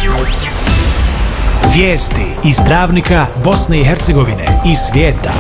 Vijesti iz Travnika, Bosne i Hercegovine i svijeta.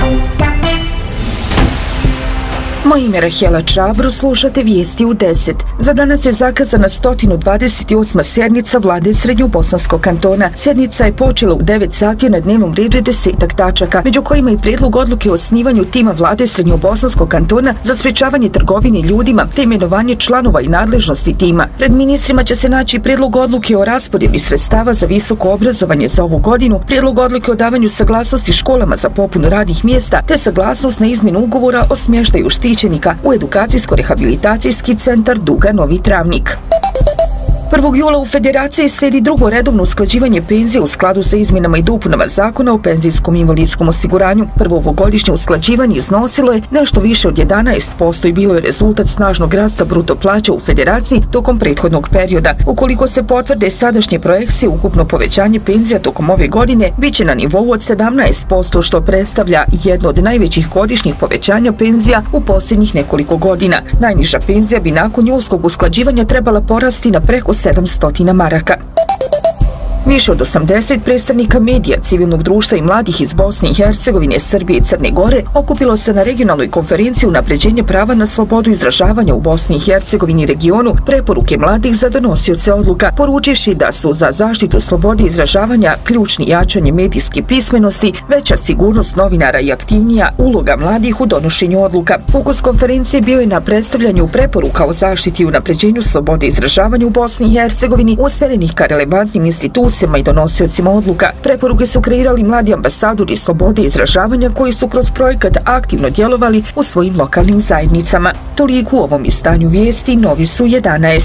Moje ime je Rahela Čabro, slušate vijesti u 10. Za danas je zakazana 128. sjednica vlade Srednjobosanskog kantona. Sjednica je počela u 9 sati, na dnevnom redu je 10 tačaka, među kojima i prijedlog odluke o osnivanju tima vlade Srednjobosanskog kantona za sprečavanje trgovine ljudima te imenovanje članova i nadležnosti tima. Pred ministrima će se naći prijedlog odluke o raspodjeli sredstava za visoko obrazovanje za ovu godinu, prijedlog odluke o davanju saglasnosti školama za popunu radnih mjesta te saglasnost na izmjenu ugovora o smještaju štićenika u edukacijsko-rehabilitacijski centar Duga Novi Travnik. 1. jula u Federaciji slijedi drugo redovno usklađivanje penzije u skladu sa izmjenama i dopunama Zakona o penzijskom i invalidskom osiguranju. Prvo ovogodišnje usklađivanje iznosilo je nešto više od 11% i bilo je rezultat snažnog rasta bruto plaća u Federaciji tokom prethodnog perioda. Ukoliko se potvrde sadašnje projekcije, ukupno povećanje penzija tokom ove godine biće na nivou od 17%, što predstavlja jedno od najvećih godišnjih povećanja penzija u posljednjih nekoliko godina. Najniža penzija bi nakon julskog usklađivanja trebala porasti na preko 700 maraka. Više od 80 predstavnika medija, civilnog društva i mladih iz Bosne i Hercegovine, Srbije i Crne Gore okupilo se na regionalnoj konferenciji unapređenje prava na slobodu izražavanja u Bosni i Hercegovini i regionu, preporuke mladih za donosioce odluka, poručivši da su za zaštitu slobode izražavanja ključni jačanje medijske pismenosti, veća sigurnost novinara i aktivnija uloga mladih u donošenju odluka. Fokus konferencije bio je na predstavljanju preporuka o zaštiti i unapređenju slobode izražavanja u Bosni i Hercegovini usmjerenih ka relevantnim institucijama i donosiocima odluka. Preporuke su kreirali mladi ambasadori slobode izražavanja koji su kroz projekat aktivno djelovali u svojim lokalnim zajednicama. Toliko u ovom izdanju vijesti, novi su 11.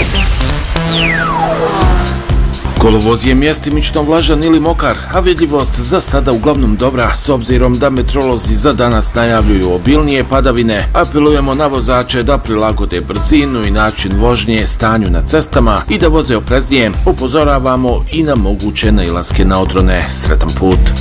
Kolovoz je mjestimično vlažan ili mokar, a vidljivost za sada uglavnom dobra, s obzirom da meteorolozi za danas najavljuju obilnije padavine. Apelujemo na vozače da prilagode brzinu i način vožnje stanju na cestama i da voze opreznije. Upozoravamo i na moguće nailaske na odrone. Sretan put!